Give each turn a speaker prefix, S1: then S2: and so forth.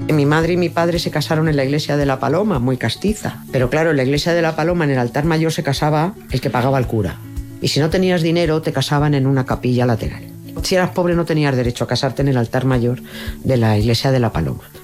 S1: Mi madre y mi padre se casaron en la iglesia de la Paloma, muy castiza. Pero claro, en la iglesia de la Paloma, en el altar mayor, se casaba el que pagaba al cura. Y si no tenías dinero, te casaban en una capilla lateral. Si eras pobre, no tenías derecho a casarte en el altar mayor de la iglesia de la Paloma.